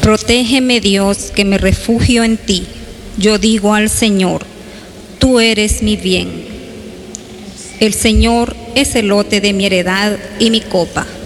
Protégeme, Dios, que me refugio en ti. Yo digo al Señor, tú eres mi bien. El Señor es el lote de mi heredad y mi copa.